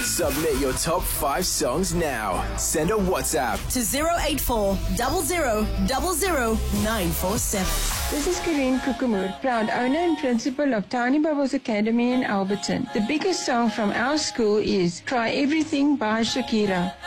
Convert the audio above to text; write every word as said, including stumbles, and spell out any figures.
Submit your top five songs now. Send a WhatsApp to zero eight four zero zero zero zero nine four seven. This is Karine Kukumur, proud owner and principal of Tiny Bubbles Academy in Alberton. The biggest song from our school is Try Everything by Shakira.